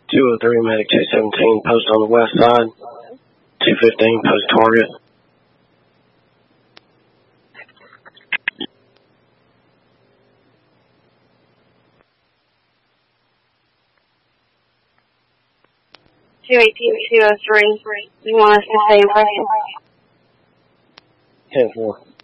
203 Medic 217, post on the west side. 215, post target. $218-203. You want us to stay right? 10-4.